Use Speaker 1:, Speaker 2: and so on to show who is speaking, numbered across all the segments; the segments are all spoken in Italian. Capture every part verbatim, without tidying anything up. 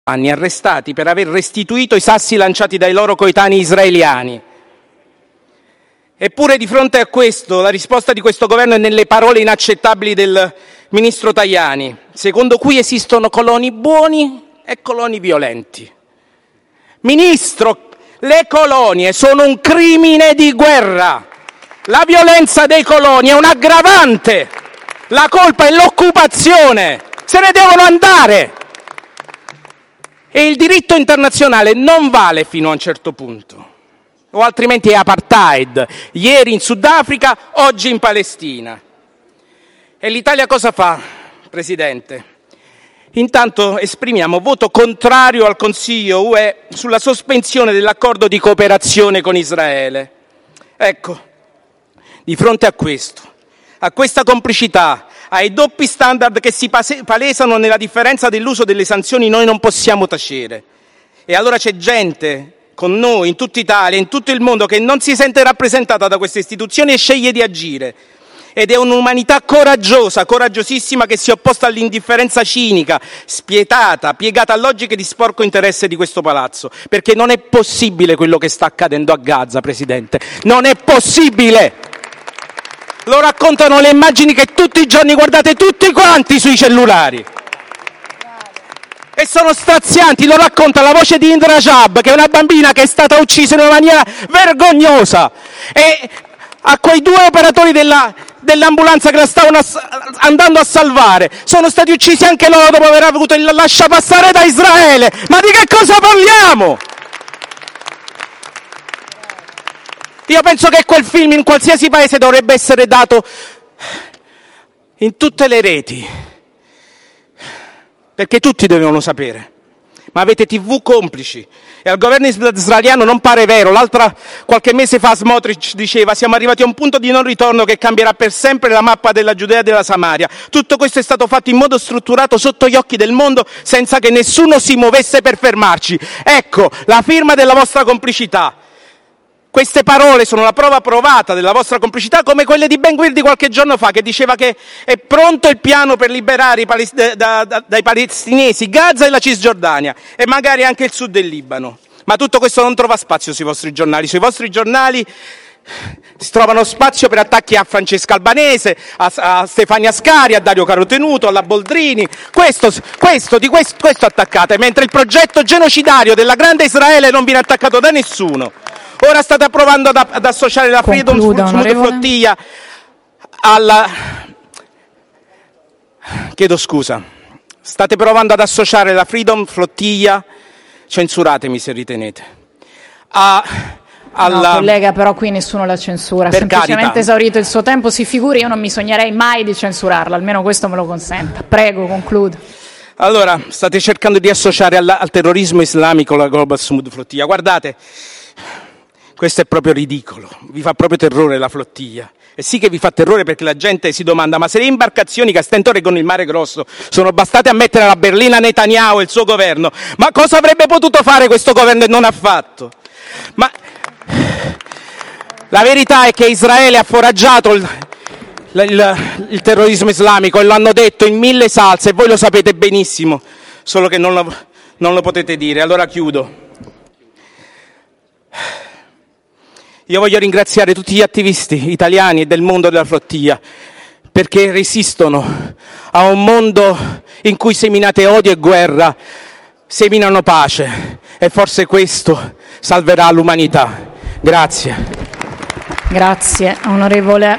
Speaker 1: anni arrestati per aver restituito i sassi lanciati dai loro coetanei israeliani. Eppure di fronte a questo la risposta di questo governo è nelle parole inaccettabili del ministro Tajani, secondo cui esistono coloni buoni e coloni violenti. Ministro, le colonie sono un crimine di guerra. La violenza dei coloni è un aggravante. La colpa è l'occupazione. Se ne devono andare. E il diritto internazionale non vale fino a un certo punto. O altrimenti è apartheid. Ieri in Sudafrica, oggi in Palestina. E l'Italia cosa fa, Presidente? Intanto esprimiamo voto contrario al Consiglio U E sulla sospensione dell'accordo di cooperazione con Israele. Ecco, di fronte a questo, a questa complicità, ai doppi standard che si palesano nella differenza dell'uso delle sanzioni, noi non possiamo tacere. E allora c'è gente con noi in tutta Italia, in tutto il mondo, che non si sente rappresentata da queste istituzioni e sceglie di agire. Ed è un'umanità coraggiosa, coraggiosissima, che si è opposta all'indifferenza cinica, spietata, piegata a logiche di sporco interesse di questo palazzo. Perché non è possibile quello che sta accadendo a Gaza, Presidente. Non è possibile! Lo raccontano le immagini che tutti i giorni guardate tutti quanti sui cellulari. E sono strazianti, lo racconta la voce di Indra Jab, che è una bambina che è stata uccisa in una maniera vergognosa. E a quei due operatori della, dell'ambulanza che la stavano ass- andando a salvare, sono stati uccisi anche loro dopo aver avuto il lasciapassare da Israele. Ma di che cosa parliamo? Io penso che quel film in qualsiasi paese dovrebbe essere dato in tutte le reti, perché tutti devono sapere. Ma avete tivù complici e al governo israeliano non pare vero. L'altra, qualche mese fa, Smotrich diceva: siamo arrivati a un punto di non ritorno che cambierà per sempre la mappa della Giudea e della Samaria. Tutto questo è stato fatto in modo strutturato sotto gli occhi del mondo, senza che nessuno si muovesse per fermarci. Ecco la firma della vostra complicità. Queste parole sono la prova provata della vostra complicità, come quelle di Ben Gvir di qualche giorno fa, che diceva che è pronto il piano per liberare i palest- da, da, dai palestinesi Gaza e la Cisgiordania e magari anche il sud del Libano. Ma tutto questo non trova spazio sui vostri giornali. Sui vostri giornali si trovano spazio per attacchi a Francesca Albanese, a, a Stefania Scari, a Dario Carotenuto, alla Boldrini. Questo, questo, di questo, questo attaccate, mentre il progetto genocidario della grande Israele non viene attaccato da nessuno. Ora state provando ad, ad associare la Freedom Flotilla alla... Chiedo scusa. State provando ad associare la Freedom Flotilla, censuratemi se ritenete, a... alla...
Speaker 2: No, collega, però qui nessuno la censura, ha semplicemente carità. Esaurito il suo tempo, si figuri, io non mi sognerei mai di censurarla, almeno questo me lo consenta. Prego, concluda.
Speaker 1: Allora, state cercando di associare al, al terrorismo islamico la Global Smooth Flotilla. Guardate, questo è proprio ridicolo, vi fa proprio terrore la flottiglia. E sì che vi fa terrore perché la gente si domanda: ma se le imbarcazioni che a stento reggono il Mare Grosso sono bastate a mettere alla berlina Netanyahu e il suo governo, ma cosa avrebbe potuto fare questo governo e non ha fatto? Ma la verità è che Israele ha foraggiato il, il, il terrorismo islamico e lo hanno detto in mille salse e voi lo sapete benissimo, solo che non lo, non lo potete dire. Allora chiudo. Io voglio ringraziare tutti gli attivisti italiani e del mondo della flottiglia, perché resistono a un mondo in cui seminate odio e guerra, seminano pace, e forse questo salverà l'umanità. Grazie.
Speaker 2: Grazie, onorevole.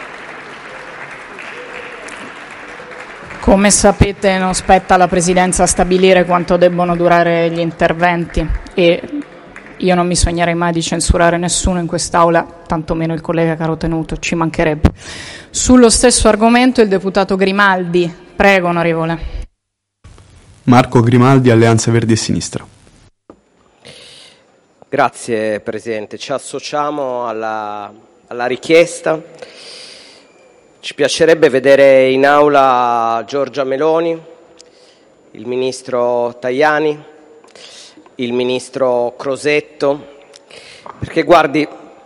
Speaker 2: Come sapete non spetta alla Presidenza stabilire quanto debbono durare gli interventi e io non mi sognerei mai di censurare nessuno in quest'Aula, tantomeno il collega Carotenuto, ci mancherebbe. Sullo stesso argomento il deputato Grimaldi. Prego, onorevole.
Speaker 3: Marco Grimaldi, Alleanza Verdi e Sinistra.
Speaker 4: Grazie Presidente, ci associamo alla, alla richiesta. Ci piacerebbe vedere in aula Giorgia Meloni, il Ministro Tajani, il Ministro Crosetto, perché guardi,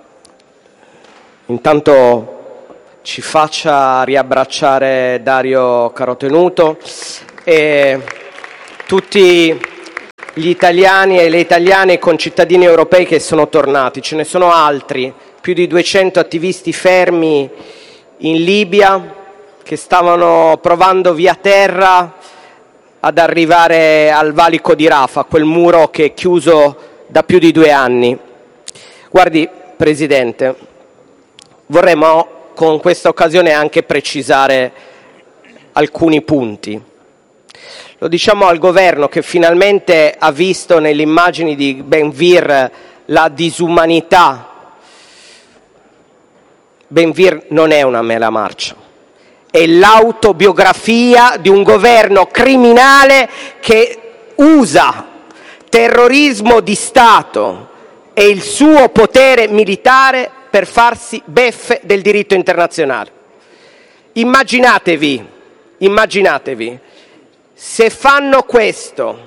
Speaker 4: intanto ci faccia riabbracciare Dario Carotenuto e tutti gli italiani e le italiane, i concittadini europei che sono tornati. Ce ne sono altri, più di duecento attivisti fermi in Libia che stavano provando via terra ad arrivare al valico di Rafah, quel muro che è chiuso da più di due anni. Guardi, Presidente, vorremmo con questa occasione anche precisare alcuni punti. Lo diciamo al governo che finalmente ha visto nelle immagini di Ben Gvir la disumanità. Ben Gvir non è una mela marcia, è l'autobiografia di un governo criminale che usa terrorismo di Stato e il suo potere militare per farsi beffe del diritto internazionale. Immaginatevi, immaginatevi, se fanno questo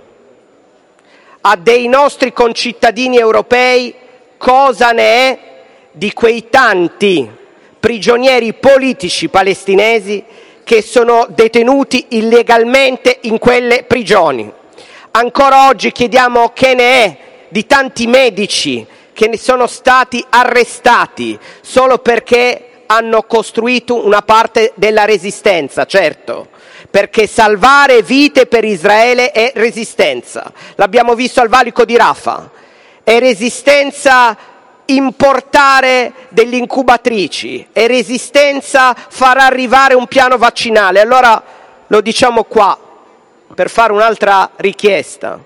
Speaker 4: a dei nostri concittadini europei, cosa ne è di quei tanti prigionieri politici palestinesi che sono detenuti illegalmente in quelle prigioni. Ancora oggi chiediamo che ne è di tanti medici che ne sono stati arrestati solo perché hanno costruito una parte della resistenza, certo, perché salvare vite per Israele è resistenza. L'abbiamo visto al valico di Rafah. È resistenza importare delle incubatrici, è resistenza far arrivare un piano vaccinale. Allora lo diciamo qua per fare un'altra richiesta.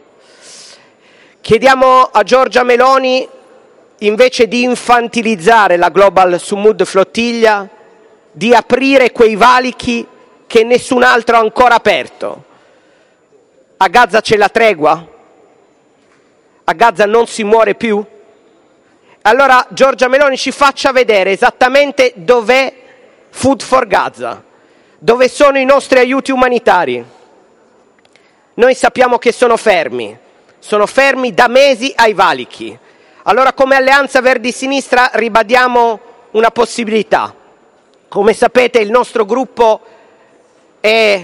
Speaker 4: Chiediamo a Giorgia Meloni, invece di infantilizzare la Global Sumud Flottiglia, di aprire quei valichi che nessun altro ha ancora aperto. A Gaza c'è la tregua? A Gaza non si muore più? Allora Giorgia Meloni ci faccia vedere esattamente dov'è Food for Gaza, dove sono i nostri aiuti umanitari. Noi sappiamo che sono fermi, sono fermi da mesi ai valichi. Allora come Alleanza Verdi Sinistra ribadiamo una possibilità. Come sapete il nostro gruppo è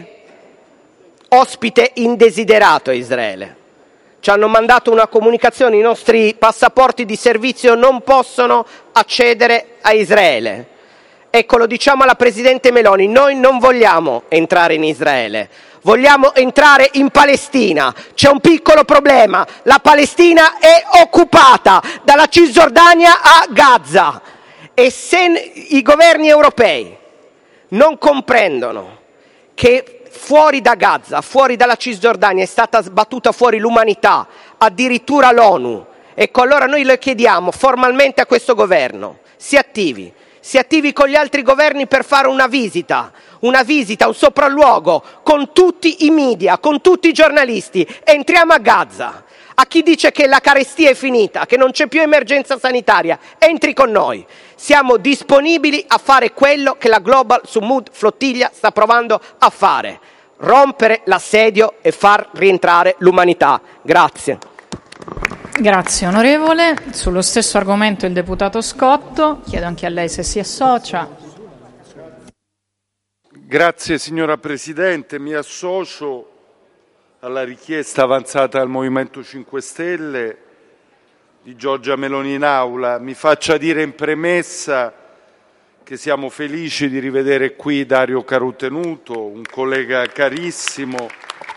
Speaker 4: ospite indesiderato a Israele. Ci hanno mandato una comunicazione, i nostri passaporti di servizio non possono accedere a Israele. Ecco, lo diciamo alla Presidente Meloni, noi non vogliamo entrare in Israele, vogliamo entrare in Palestina. C'è un piccolo problema, la Palestina è occupata dalla Cisgiordania a Gaza e se i governi europei non comprendono che fuori da Gaza, fuori dalla Cisgiordania è stata sbattuta fuori l'umanità, addirittura l'ONU. Ecco, allora noi le chiediamo formalmente a questo governo, si attivi, si attivi con gli altri governi per fare una visita, una visita, un sopralluogo con tutti i media, con tutti i giornalisti. Entriamo a Gaza. A chi dice che la carestia è finita, che non c'è più emergenza sanitaria, entri con noi. Siamo disponibili a fare quello che la Global Sumud Flottiglia sta provando a fare: rompere l'assedio e far rientrare l'umanità. Grazie.
Speaker 2: Grazie onorevole. Sullo stesso argomento il deputato Scotto, chiedo anche a lei se si associa.
Speaker 5: Grazie signora Presidente, mi associo alla richiesta avanzata dal Movimento cinque Stelle di Giorgia Meloni in aula. Mi faccia dire in premessa che siamo felici di rivedere qui Dario Carotenuto, un collega carissimo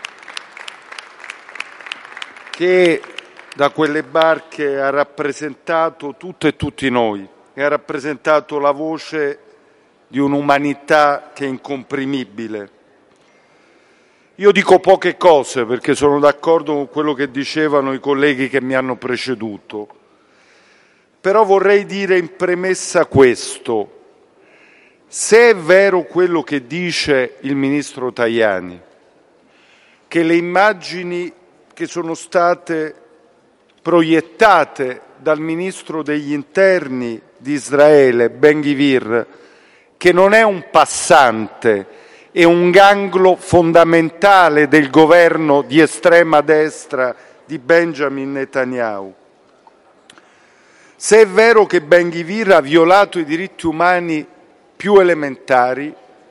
Speaker 5: che da quelle barche ha rappresentato tutto e tutti noi e ha rappresentato la voce di un'umanità che è incomprimibile. Io dico poche cose perché sono d'accordo con quello che dicevano i colleghi che mi hanno preceduto, però vorrei dire in premessa questo: se è vero quello che dice il ministro Tajani, che le immagini che sono state proiettate dal ministro degli interni di Israele, Ben Gvir, che non è un passante, è un ganglo fondamentale del governo di estrema destra di Benjamin Netanyahu. Se è vero che Ben Gvir ha violato i diritti umani più elementari,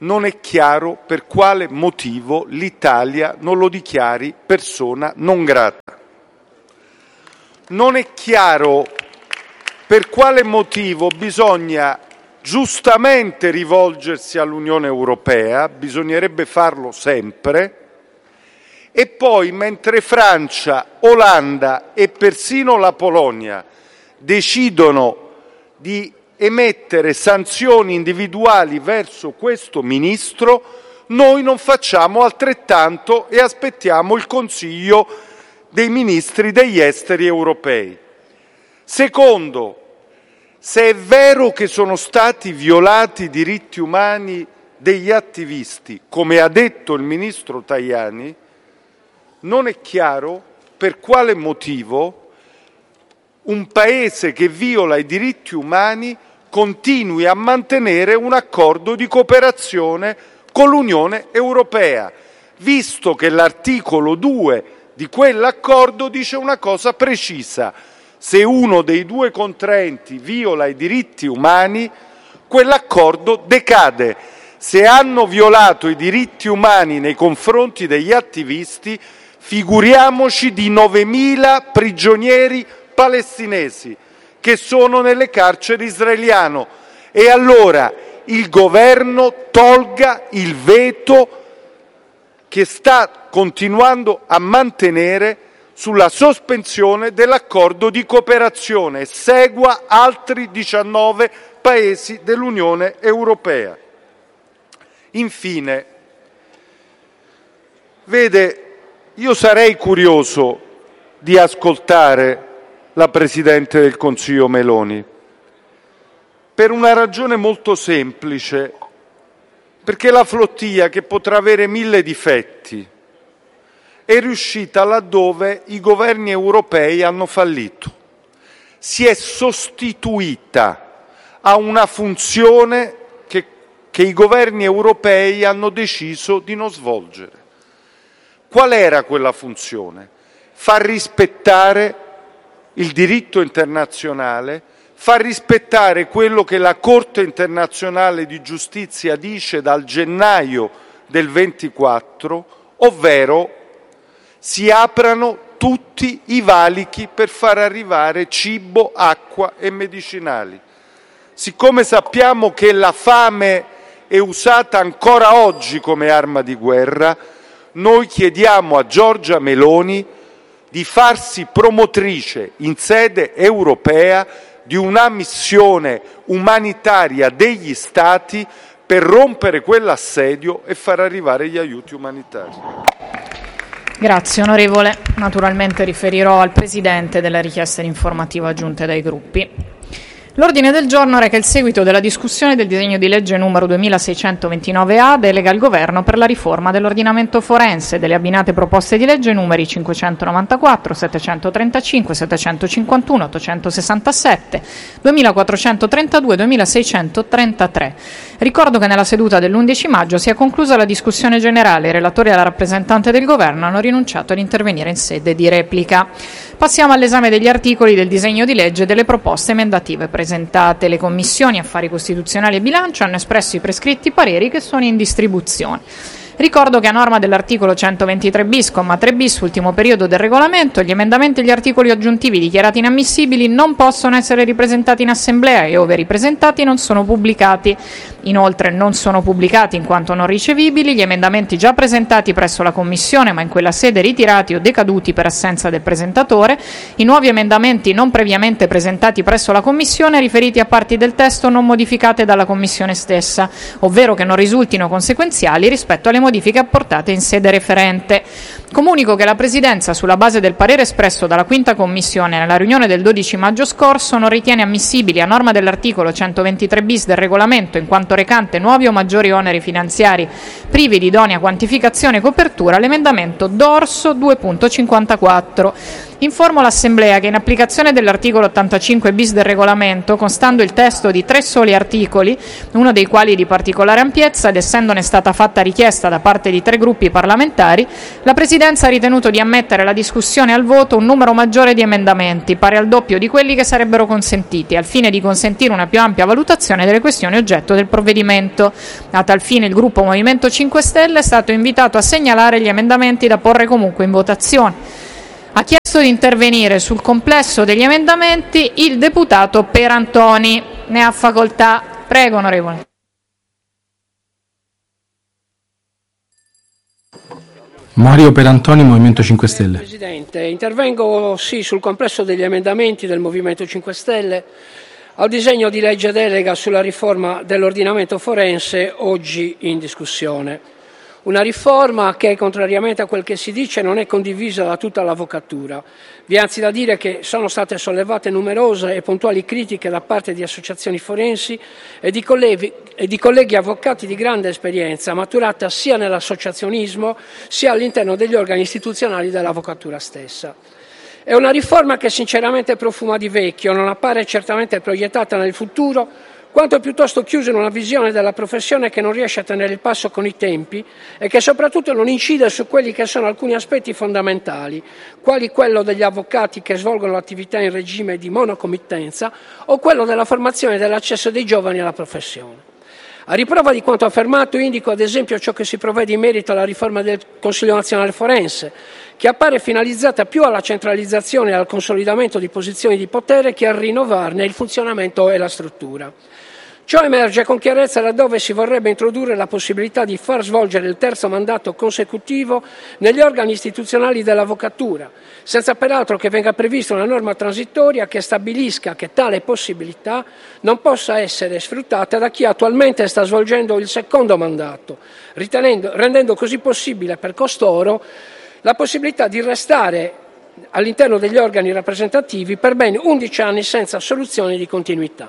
Speaker 5: non è chiaro per quale motivo l'Italia non lo dichiari persona non grata. Non è chiaro per quale motivo bisogna giustamente rivolgersi all'Unione Europea, bisognerebbe farlo sempre, e poi mentre Francia, Olanda e persino la Polonia decidono di emettere sanzioni individuali verso questo ministro, noi non facciamo altrettanto e aspettiamo il Consiglio dei ministri degli esteri europei. Secondo, se è vero che sono stati violati i diritti umani degli attivisti, come ha detto il ministro Tajani, non è chiaro per quale motivo un paese che viola i diritti umani continui a mantenere un accordo di cooperazione con l'Unione Europea, visto che l'articolo due di quell'accordo dice una cosa precisa: se uno dei due contraenti viola i diritti umani, quell'accordo decade. Se hanno violato i diritti umani nei confronti degli attivisti, figuriamoci di novemila prigionieri palestinesi che sono nelle carceri israeliane. E allora il governo tolga il veto che sta continuando a mantenere sulla sospensione dell'accordo di cooperazione e segua altri diciannove paesi dell'Unione Europea. Infine, vede, io sarei curioso di ascoltare la Presidente del Consiglio Meloni, per una ragione molto semplice, perché la flottiglia, che potrà avere mille difetti, è riuscita laddove i governi europei hanno fallito. Si è sostituita a una funzione che, che i governi europei hanno deciso di non svolgere. Qual era quella funzione? Far rispettare il diritto internazionale, far rispettare quello che la Corte internazionale di giustizia dice dal gennaio del ventiquattro, ovvero si aprano tutti i valichi per far arrivare cibo, acqua e medicinali. Siccome sappiamo che la fame è usata ancora oggi come arma di guerra, noi chiediamo a Giorgia Meloni di farsi promotrice in sede europea di una missione umanitaria degli Stati per rompere quell'assedio e far arrivare gli aiuti umanitari.
Speaker 2: Grazie onorevole. Naturalmente riferirò al Presidente delle richieste di informativa giunte dai gruppi. L'ordine del giorno reca il seguito della discussione del disegno di legge numero duemilaseicentoventinove A, delega al Governo per la riforma dell'ordinamento forense, delle abbinate proposte di legge numeri cinquecentonovantaquattro, settecentotrentacinque, settecentocinquantuno, ottocentosessantasette, duemilaquattrocentotrentadue e duemilaseicentotrentatré. Ricordo che nella seduta dell'undici maggio si è conclusa la discussione generale. I relatori e la rappresentante del Governo hanno rinunciato ad intervenire in sede di replica. Passiamo all'esame degli articoli del disegno di legge e delle proposte emendative presentate. Le Commissioni Affari Costituzionali e Bilancio hanno espresso i prescritti pareri che sono in distribuzione. Ricordo che a norma dell'articolo centoventitré bis, comma tre bis, ultimo periodo del regolamento, gli emendamenti e gli articoli aggiuntivi dichiarati inammissibili non possono essere ripresentati in assemblea e, ove ripresentati, non sono pubblicati. Inoltre non sono pubblicati in quanto non ricevibili gli emendamenti già presentati presso la Commissione ma in quella sede ritirati o decaduti per assenza del presentatore, i nuovi emendamenti non previamente presentati presso la Commissione riferiti a parti del testo non modificate dalla Commissione stessa, ovvero che non risultino conseguenziali rispetto alle modifiche apportate in sede referente. Comunico che la Presidenza, sulla base del parere espresso dalla quinta Commissione nella riunione del dodici maggio scorso, non ritiene ammissibili, a norma dell'articolo centoventitré bis del regolamento, in quanto recante nuovi o maggiori oneri finanziari privi di idonea quantificazione e copertura, l'emendamento Dorso due punto cinquantaquattro. Informo l'Assemblea che, in applicazione dell'articolo ottantacinque bis del regolamento, constando il testo di tre soli articoli, uno dei quali di particolare ampiezza ed essendone stata fatta richiesta da parte di tre gruppi parlamentari, la Presidenza Presidenza ha ritenuto di ammettere la discussione al voto un numero maggiore di emendamenti, pari al doppio di quelli che sarebbero consentiti, al fine di consentire una più ampia valutazione delle questioni oggetto del provvedimento. A tal fine il gruppo Movimento cinque Stelle è stato invitato a segnalare gli emendamenti da porre comunque in votazione. Ha chiesto di intervenire sul complesso degli emendamenti il deputato Perantoni. Ne ha facoltà. Prego, onorevole.
Speaker 6: Mario Perantoni, Movimento cinque Stelle.
Speaker 7: Presidente, intervengo sì sul complesso degli emendamenti del Movimento cinque Stelle al disegno di legge delega sulla riforma dell'ordinamento forense oggi in discussione. Una riforma che, contrariamente a quel che si dice, non è condivisa da tutta l'avvocatura. Vi è anzi da dire che sono state sollevate numerose e puntuali critiche da parte di associazioni forensi e di colleghi, e di colleghi avvocati di grande esperienza, maturata sia nell'associazionismo sia all'interno degli organi istituzionali dell'avvocatura stessa. È una riforma che sinceramente profuma di vecchio, non appare certamente proiettata nel futuro, quanto piuttosto chiuso in una visione della professione che non riesce a tenere il passo con i tempi e che soprattutto non incide su quelli che sono alcuni aspetti fondamentali, quali quello degli avvocati che svolgono l'attività in regime di monocomittenza o quello della formazione e dell'accesso dei giovani alla professione. A riprova di quanto affermato, indico ad esempio ciò che si provvede in merito alla riforma del Consiglio nazionale forense, che appare finalizzata più alla centralizzazione e al consolidamento di posizioni di potere che a rinnovarne il funzionamento e la struttura. Ciò emerge con chiarezza laddove si vorrebbe introdurre la possibilità di far svolgere il terzo mandato consecutivo negli organi istituzionali dell'avvocatura, senza peraltro che venga prevista una norma transitoria che stabilisca che tale possibilità non possa essere sfruttata da chi attualmente sta svolgendo il secondo mandato, ritenendo, rendendo così possibile per costoro la possibilità di restare all'interno degli organi rappresentativi per ben undici anni senza soluzione di continuità.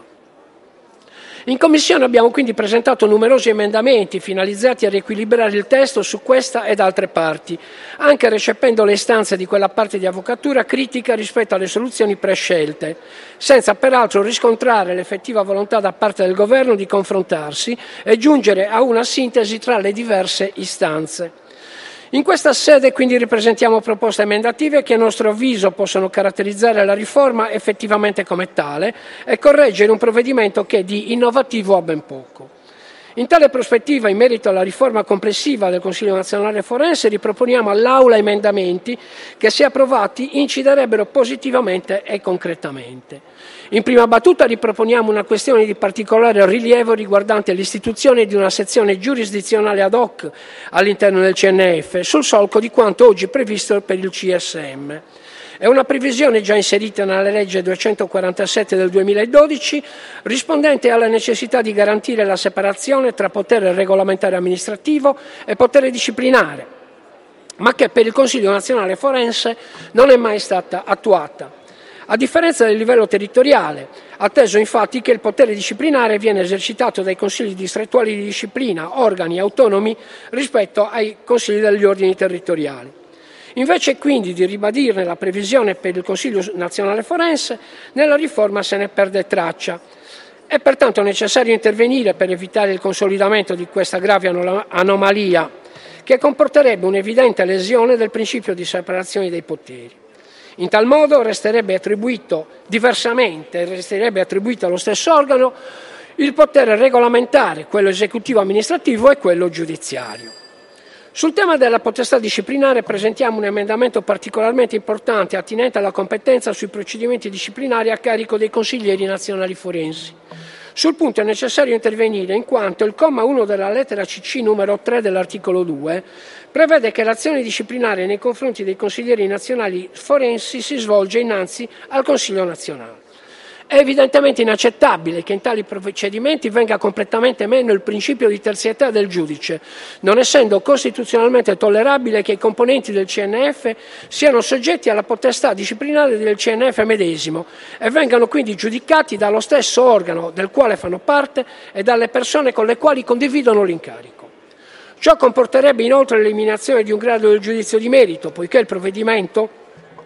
Speaker 7: In Commissione abbiamo quindi presentato numerosi emendamenti finalizzati a riequilibrare il testo su questa ed altre parti, anche recependo le istanze di quella parte di avvocatura critica rispetto alle soluzioni prescelte, senza peraltro riscontrare l'effettiva volontà da parte del Governo di confrontarsi e giungere a una sintesi tra le diverse istanze. In questa sede quindi ripresentiamo proposte emendative che a nostro avviso possono caratterizzare la riforma effettivamente come tale e correggere un provvedimento che di innovativo ha ben poco. In tale prospettiva, in merito alla riforma complessiva del Consiglio nazionale forense, riproponiamo all'Aula emendamenti che, se approvati, inciderebbero positivamente e concretamente. In prima battuta riproponiamo una questione di particolare rilievo riguardante l'istituzione di una sezione giurisdizionale ad hoc all'interno del C N F, sul solco di quanto oggi previsto per il C S M. È una previsione già inserita nella legge duecentoquarantasette del duemiladodici, rispondente alla necessità di garantire la separazione tra potere regolamentare amministrativo e potere disciplinare, ma che per il Consiglio nazionale forense non è mai stata attuata. A differenza del livello territoriale, atteso infatti che il potere disciplinare viene esercitato dai consigli distrettuali di disciplina, organi autonomi rispetto ai consigli degli ordini territoriali. Invece quindi di ribadirne la previsione per il Consiglio nazionale forense, nella riforma se ne perde traccia. È pertanto necessario intervenire per evitare il consolidamento di questa grave anomalia, che comporterebbe un'evidente lesione del principio di separazione dei poteri. In tal modo resterebbe attribuito, diversamente, resterebbe attribuito allo stesso organo il potere regolamentare, quello esecutivo amministrativo e quello giudiziario. Sul tema della potestà disciplinare presentiamo un emendamento particolarmente importante attinente alla competenza sui procedimenti disciplinari a carico dei consiglieri nazionali forensi. Sul punto è necessario intervenire in quanto il comma uno della lettera C C numero tre dell'articolo due prevede che l'azione disciplinare nei confronti dei consiglieri nazionali forensi si svolge innanzi al Consiglio nazionale. È evidentemente inaccettabile che in tali procedimenti venga completamente meno il principio di terzietà del giudice, non essendo costituzionalmente tollerabile che i componenti del C N F siano soggetti alla potestà disciplinare del C N F medesimo e vengano quindi giudicati dallo stesso organo del quale fanno parte e dalle persone con le quali condividono l'incarico. Ciò comporterebbe inoltre l'eliminazione di un grado del giudizio di merito, poiché il provvedimento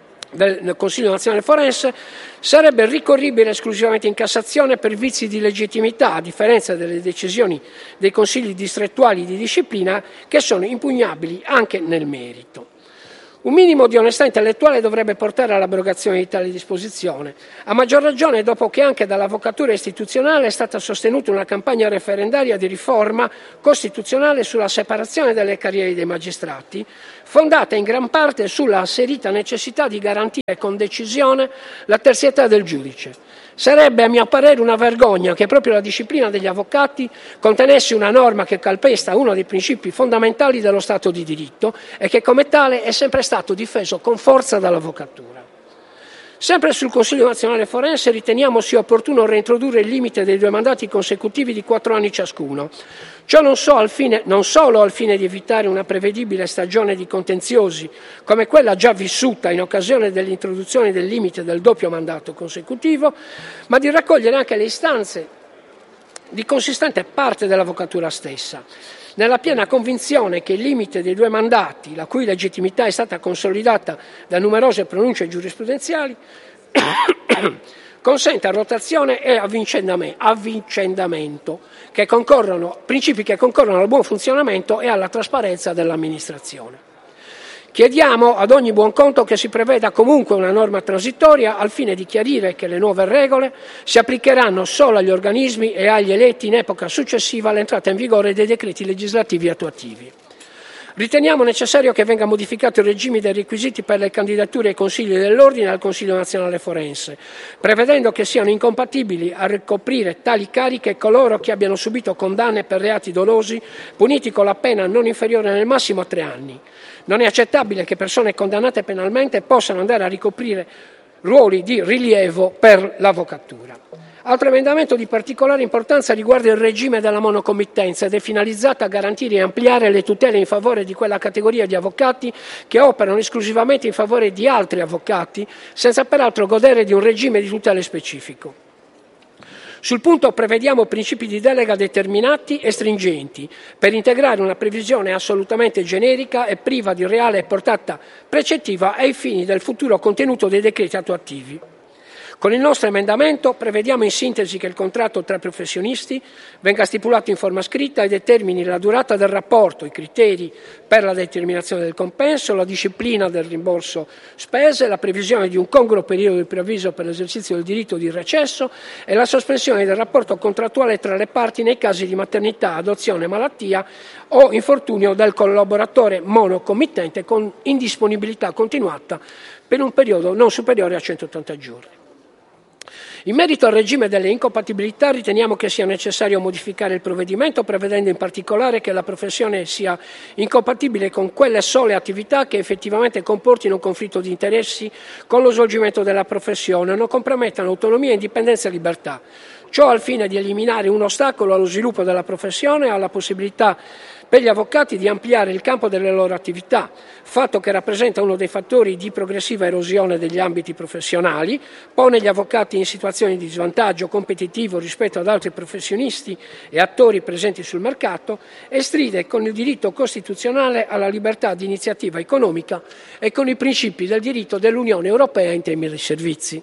Speaker 7: del Consiglio nazionale forense sarebbe ricorribile esclusivamente in Cassazione per vizi di legittimità, a differenza delle decisioni dei consigli distrettuali di disciplina che sono impugnabili anche nel merito. Un minimo di onestà intellettuale dovrebbe portare all'abrogazione di tale disposizione, a maggior ragione dopo che anche dall'avvocatura istituzionale è stata sostenuta una campagna referendaria di riforma costituzionale sulla separazione delle carriere dei magistrati, fondata in gran parte sulla asserita necessità di garantire con decisione la terzietà del giudice. Sarebbe, a mio parere, una vergogna che proprio la disciplina degli avvocati contenesse una norma che calpesta uno dei principi fondamentali dello Stato di diritto e che come tale è sempre stato difeso con forza dall'avvocatura. Sempre sul Consiglio nazionale forense riteniamo sia opportuno reintrodurre il limite dei due mandati consecutivi di quattro anni ciascuno. Ciò non, so al fine, non solo al fine di evitare una prevedibile stagione di contenziosi come quella già vissuta in occasione dell'introduzione del limite del doppio mandato consecutivo, ma di raccogliere anche le istanze di consistente parte dell'avvocatura stessa, nella piena convinzione che il limite dei due mandati, la cui legittimità è stata consolidata da numerose pronunce giurisprudenziali, consente rotazione e avvicendamento, che concorrono, principi che concorrono al buon funzionamento e alla trasparenza dell'amministrazione. Chiediamo ad ogni buon conto che si preveda comunque una norma transitoria al fine di chiarire che le nuove regole si applicheranno solo agli organismi e agli eletti in epoca successiva all'entrata in vigore dei decreti legislativi attuativi. Riteniamo necessario che venga modificato il regime dei requisiti per le candidature ai consigli dell'ordine e al Consiglio nazionale forense, prevedendo che siano incompatibili a ricoprire tali cariche coloro che abbiano subito condanne per reati dolosi puniti con la pena non inferiore nel massimo a tre anni. Non è accettabile che persone condannate penalmente possano andare a ricoprire ruoli di rilievo per l'avvocatura. Altro emendamento di particolare importanza riguarda il regime della monocommittenza ed è finalizzato a garantire e ampliare le tutele in favore di quella categoria di avvocati che operano esclusivamente in favore di altri avvocati, senza peraltro godere di un regime di tutele specifico. Sul punto prevediamo principi di delega determinati e stringenti per integrare una previsione assolutamente generica e priva di reale portata precettiva ai fini del futuro contenuto dei decreti attuativi. Con il nostro emendamento prevediamo in sintesi che il contratto tra professionisti venga stipulato in forma scritta e determini la durata del rapporto, i criteri per la determinazione del compenso, la disciplina del rimborso spese, la previsione di un congruo periodo di preavviso per l'esercizio del diritto di recesso e la sospensione del rapporto contrattuale tra le parti nei casi di maternità, adozione, malattia o infortunio del collaboratore monocommittente con indisponibilità continuata per un periodo non superiore a centottanta giorni. In merito al regime delle incompatibilità riteniamo che sia necessario modificare il provvedimento prevedendo in particolare che la professione sia incompatibile con quelle sole attività che effettivamente comportino un conflitto di interessi con lo svolgimento della professione o non compromettano autonomia, indipendenza e libertà. Ciò al fine di eliminare un ostacolo allo sviluppo della professione e alla possibilità per gli avvocati di ampliare il campo delle loro attività, fatto che rappresenta uno dei fattori di progressiva erosione degli ambiti professionali, pone gli avvocati in situazioni di svantaggio competitivo rispetto ad altri professionisti e attori presenti sul mercato e stride con il diritto costituzionale alla libertà di iniziativa economica e con i principi del diritto dell'Unione Europea in tema di servizi.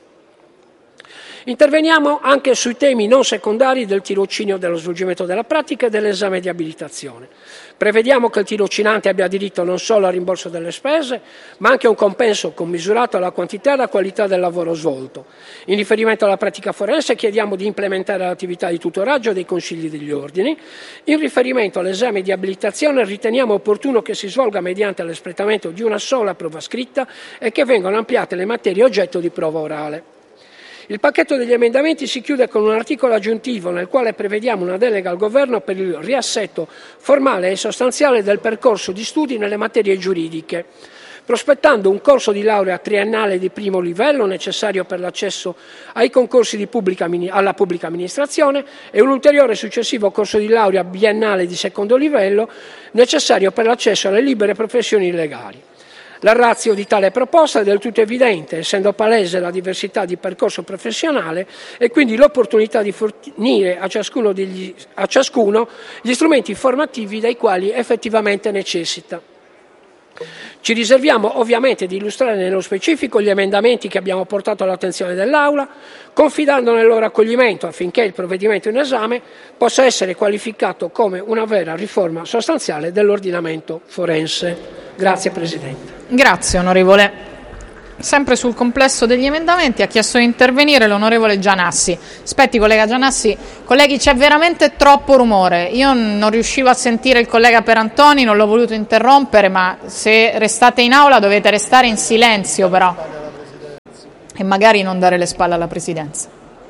Speaker 7: Interveniamo anche sui temi non secondari del tirocinio dello svolgimento della pratica e dell'esame di abilitazione. Prevediamo che il tirocinante abbia diritto non solo al rimborso delle spese, ma anche a un compenso commisurato alla quantità e alla qualità del lavoro svolto. In riferimento alla pratica forense chiediamo di implementare l'attività di tutoraggio dei consigli degli ordini. In riferimento all'esame di abilitazione riteniamo opportuno che si svolga mediante l'espletamento di una sola prova scritta e che vengano ampliate le materie oggetto di prova orale. Il pacchetto degli emendamenti si chiude con un articolo aggiuntivo nel quale prevediamo una delega al Governo per il riassetto formale e sostanziale del percorso di studi nelle materie giuridiche, prospettando un corso di laurea triennale di primo livello necessario per l'accesso ai concorsi di pubblica, alla pubblica amministrazione e un ulteriore successivo corso di laurea biennale di secondo livello necessario per l'accesso alle libere professioni legali. La ratio di tale proposta è del tutto evidente, essendo palese la diversità di percorso professionale e quindi l'opportunità di fornire a ciascuno, degli, a ciascuno gli strumenti formativi dai quali effettivamente necessita. Ci riserviamo ovviamente di illustrare nello specifico gli emendamenti che abbiamo portato all'attenzione dell'Aula, confidando nel loro accoglimento affinché il provvedimento in esame possa essere qualificato come una vera riforma sostanziale dell'ordinamento forense. Grazie Presidente.
Speaker 2: Grazie onorevole. Sempre sul complesso degli emendamenti ha chiesto di intervenire l'onorevole Gianassi. Aspetti collega Gianassi, colleghi c'è veramente troppo rumore, io non riuscivo a sentire il collega Perantoni, non l'ho voluto interrompere, ma se restate in aula dovete restare in silenzio però e magari non dare le spalle alla Presidenza.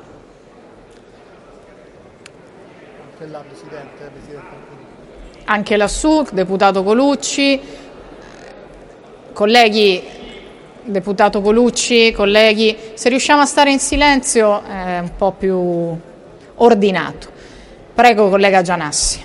Speaker 2: Anche lassù, deputato Colucci, colleghi. Deputato Colucci, colleghi, se riusciamo a stare in silenzio è un po' più ordinato. Prego, collega Gianassi.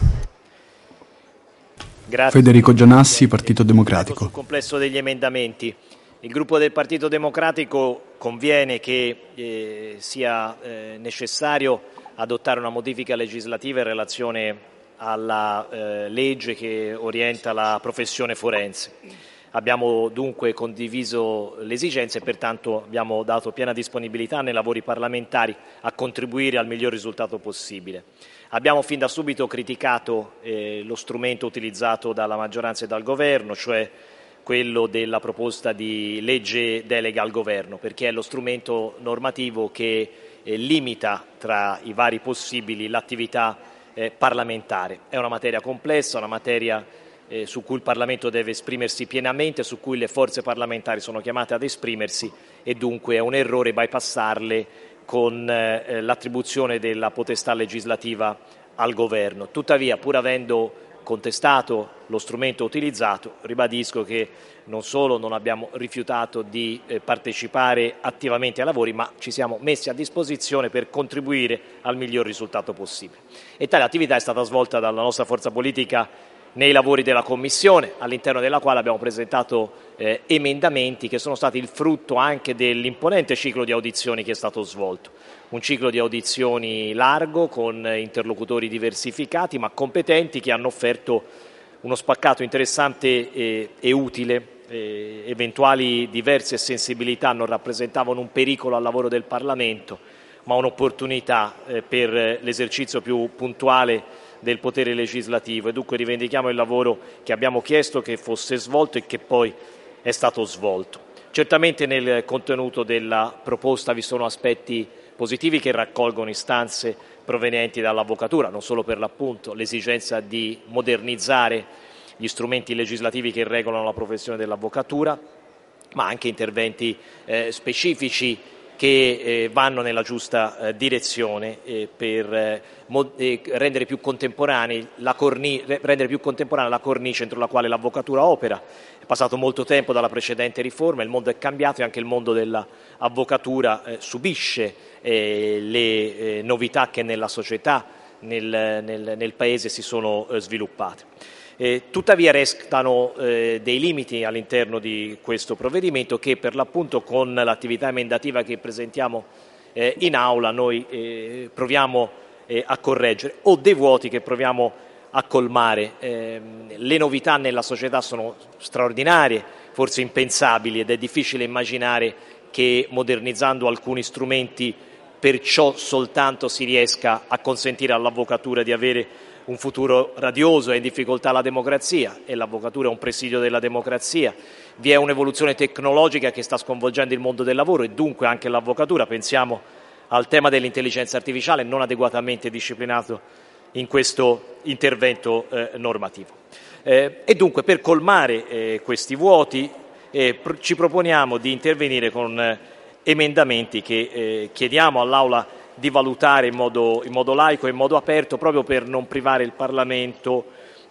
Speaker 3: Grazie. Federico Gianassi, Partito Democratico.
Speaker 8: Sul complesso degli emendamenti, il gruppo del Partito Democratico conviene che eh, sia eh, necessario adottare una modifica legislativa in relazione alla eh, legge che orienta la professione forense. Abbiamo dunque condiviso le esigenze e pertanto abbiamo dato piena disponibilità nei lavori parlamentari a contribuire al miglior risultato possibile. Abbiamo fin da subito criticato eh, lo strumento utilizzato dalla maggioranza e dal Governo, cioè quello della proposta di legge delega al Governo, perché è lo strumento normativo che eh, limita tra i vari possibili l'attività eh, parlamentare. È una materia complessa, una materia Eh, su cui il Parlamento deve esprimersi pienamente, su cui le forze parlamentari sono chiamate ad esprimersi e dunque è un errore bypassarle con eh, l'attribuzione della potestà legislativa al Governo. Tuttavia, pur avendo contestato lo strumento utilizzato, ribadisco che non solo non abbiamo rifiutato di eh, partecipare attivamente ai lavori, ma ci siamo messi a disposizione per contribuire al miglior risultato possibile. E tale attività è stata svolta dalla nostra forza politica nei lavori della Commissione, all'interno della quale abbiamo presentato eh, emendamenti che sono stati il frutto anche dell'imponente ciclo di audizioni che è stato svolto. Un ciclo di audizioni largo, con interlocutori diversificati ma competenti, che hanno offerto uno spaccato interessante e, e utile. Eh, eventuali diverse sensibilità non rappresentavano un pericolo al lavoro del Parlamento, ma un'opportunità eh, per l'esercizio più puntuale del potere legislativo, e dunque rivendichiamo il lavoro che abbiamo chiesto che fosse svolto e che poi è stato svolto. Certamente nel contenuto della proposta vi sono aspetti positivi che raccolgono istanze provenienti dall'Avvocatura, non solo per l'appunto l'esigenza di modernizzare gli strumenti legislativi che regolano la professione dell'Avvocatura, ma anche interventi eh, specifici che eh, vanno nella giusta eh, direzione eh, per eh, eh, rendere più contemporanei la corni- rendere più contemporanea la cornice entro la quale l'Avvocatura opera. È passato molto tempo dalla precedente riforma, il mondo è cambiato e anche il mondo dell'Avvocatura eh, subisce eh, le eh, novità che nella società, nel, nel, nel Paese si sono eh, sviluppate. Eh, tuttavia restano eh, dei limiti all'interno di questo provvedimento che per l'appunto con l'attività emendativa che presentiamo eh, in aula noi eh, proviamo eh, a correggere, o dei vuoti che proviamo a colmare. Eh, le novità nella società sono straordinarie, forse impensabili, ed è difficile immaginare che modernizzando alcuni strumenti perciò soltanto si riesca a consentire all'Avvocatura di avere un futuro radioso. È in difficoltà la democrazia e l'Avvocatura è un presidio della democrazia. Vi è un'evoluzione tecnologica che sta sconvolgendo il mondo del lavoro e dunque anche l'Avvocatura. Pensiamo al tema dell'intelligenza artificiale, non adeguatamente disciplinato in questo intervento eh, normativo. Eh, e dunque per colmare eh, questi vuoti eh, pr- ci proponiamo di intervenire con eh, emendamenti che eh, chiediamo all'Aula di valutare in modo, in modo laico e in modo aperto, proprio per non privare il Parlamento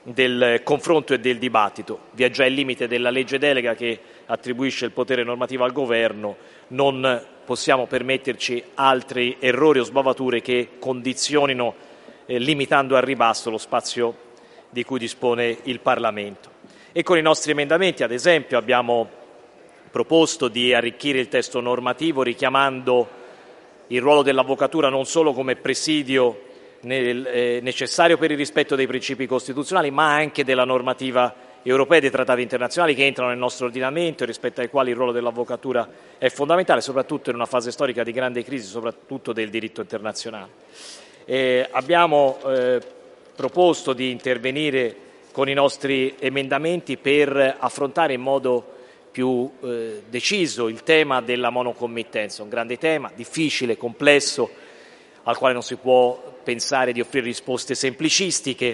Speaker 8: del confronto e del dibattito. Vi è già il limite della legge delega che attribuisce il potere normativo al Governo, non possiamo permetterci altri errori o sbavature che condizionino, eh, limitando al ribasso lo spazio di cui dispone il Parlamento. E con i nostri emendamenti, ad esempio, abbiamo proposto di arricchire il testo normativo richiamando il ruolo dell'Avvocatura non solo come presidio nel, eh, necessario per il rispetto dei principi costituzionali, ma anche della normativa europee e dei trattati internazionali che entrano nel nostro ordinamento e rispetto ai quali il ruolo dell'avvocatura è fondamentale, soprattutto in una fase storica di grande crisi, soprattutto del diritto internazionale. Eh, abbiamo eh, proposto di intervenire con i nostri emendamenti per affrontare in modo più eh, deciso il tema della monocommittenza, un grande tema, difficile, complesso, al quale non si può pensare di offrire risposte semplicistiche,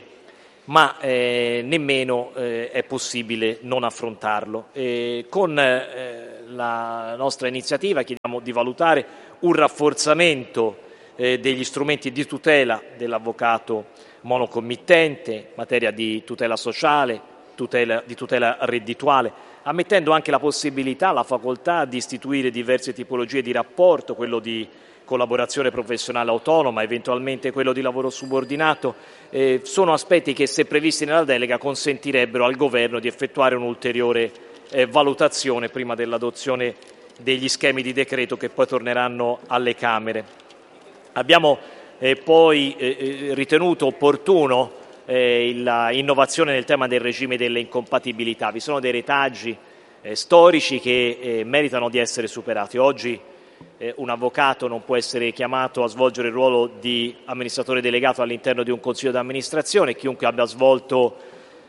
Speaker 8: ma eh, nemmeno eh, è possibile non affrontarlo. E con eh, la nostra iniziativa chiediamo di valutare un rafforzamento eh, degli strumenti di tutela dell'avvocato monocommittente, in materia di tutela sociale, tutela, di tutela reddituale, ammettendo anche la possibilità, la facoltà di istituire diverse tipologie di rapporto, quello di collaborazione professionale autonoma, eventualmente quello di lavoro subordinato, eh, sono aspetti che, se previsti nella delega, consentirebbero al Governo di effettuare un'ulteriore eh, valutazione prima dell'adozione degli schemi di decreto che poi torneranno alle Camere. Abbiamo eh, poi eh, ritenuto opportuno Eh, l'innovazione nel tema del regime delle incompatibilità. Vi sono dei retaggi eh, storici che eh, meritano di essere superati. Oggi eh, un avvocato non può essere chiamato a svolgere il ruolo di amministratore delegato all'interno di un consiglio di amministrazione. Chiunque abbia svolto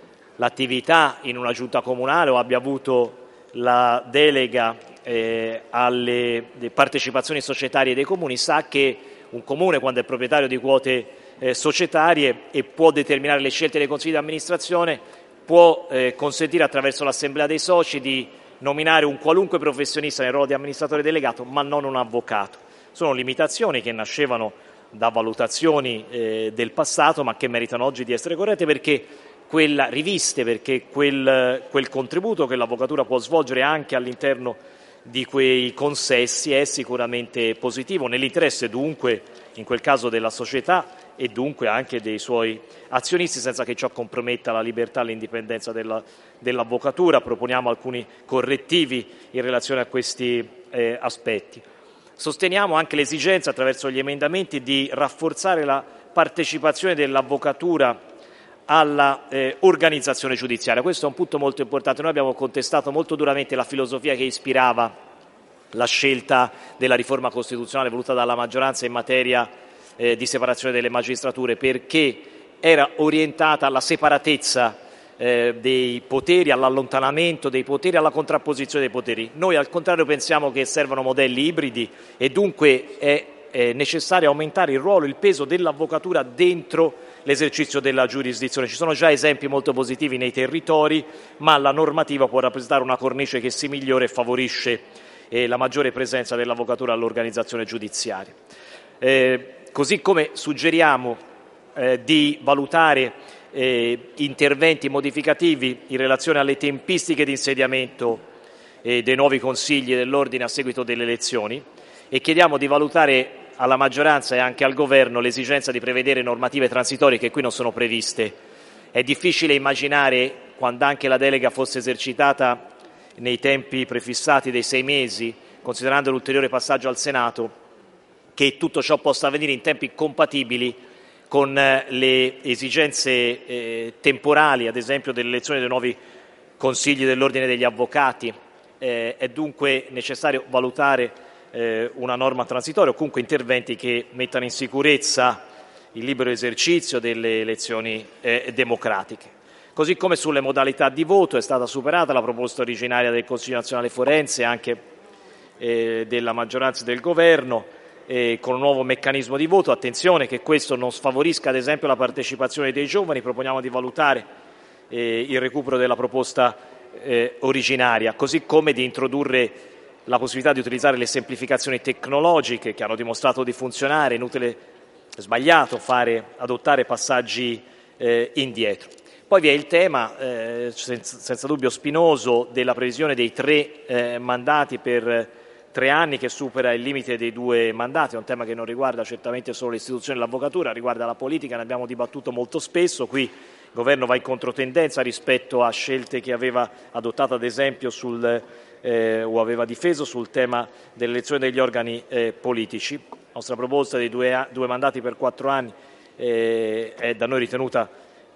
Speaker 8: l'attività in una giunta comunale o abbia avuto la delega eh, alle partecipazioni societarie dei comuni sa che un comune, quando è proprietario di quote Eh, societarie e può determinare le scelte dei consigli di amministrazione, può eh, consentire attraverso l'assemblea dei soci di nominare un qualunque professionista nel ruolo di amministratore delegato, ma non un avvocato. Sono limitazioni che nascevano da valutazioni eh, del passato, ma che meritano oggi di essere corrette perché quella, riviste, perché quel, quel contributo che l'avvocatura può svolgere anche all'interno di quei consessi è sicuramente positivo, nell'interesse dunque, in quel caso, della società e dunque anche dei suoi azionisti, senza che ciò comprometta la libertà e l'indipendenza della, dell'avvocatura. Proponiamo alcuni correttivi in relazione a questi eh, aspetti. Sosteniamo anche l'esigenza, attraverso gli emendamenti, di rafforzare la partecipazione dell'avvocatura alla eh, organizzazione giudiziaria. Questo è un punto molto importante. Noi abbiamo contestato molto duramente la filosofia che ispirava la scelta della riforma costituzionale voluta dalla maggioranza in materia eh, di separazione delle magistrature, perché era orientata alla separatezza eh, dei poteri, all'allontanamento dei poteri, alla contrapposizione dei poteri. Noi al contrario pensiamo che servano modelli ibridi e dunque è, è necessario aumentare il ruolo, il peso dell'avvocatura dentro l'esercizio della giurisdizione. Ci sono già esempi molto positivi nei territori, ma la normativa può rappresentare una cornice che si migliora e favorisce eh, la maggiore presenza dell'avvocatura all'organizzazione giudiziaria. Eh, così come suggeriamo eh, di valutare eh, interventi modificativi in relazione alle tempistiche di insediamento eh, dei nuovi consigli dell'ordine a seguito delle elezioni, e chiediamo di valutare alla maggioranza e anche al Governo l'esigenza di prevedere normative transitorie che qui non sono previste. È difficile immaginare, quando anche la delega fosse esercitata nei tempi prefissati dei sei mesi, considerando l'ulteriore passaggio al Senato, che tutto ciò possa avvenire in tempi compatibili con le esigenze eh, temporali, ad esempio dell'elezione dei nuovi consigli dell'ordine degli avvocati. Eh, è dunque necessario valutare eh, una norma transitoria o comunque interventi che mettano in sicurezza il libero esercizio delle elezioni eh, democratiche. Così come sulle modalità di voto è stata superata la proposta originaria del Consiglio nazionale forense, anche eh, della maggioranza e del Governo, eh, con un nuovo meccanismo di voto. Attenzione che questo non sfavorisca ad esempio la partecipazione dei giovani. Proponiamo di valutare eh, il recupero della proposta eh, originaria, così come di introdurre la possibilità di utilizzare le semplificazioni tecnologiche che hanno dimostrato di funzionare. È inutile, è sbagliato fare, adottare passaggi eh, indietro. Poi vi è il tema, eh, senza, senza dubbio spinoso, della previsione dei tre eh, mandati per tre anni, che supera il limite dei due mandati. È un tema che non riguarda certamente solo l'istituzione dell'avvocatura, riguarda la politica, ne abbiamo dibattuto molto spesso. Qui il Governo va in controtendenza rispetto a scelte che aveva adottato ad esempio sul, eh, o aveva difeso sul tema dell'elezione degli organi eh, politici. La nostra proposta dei due, due mandati per quattro anni eh, è da noi ritenuta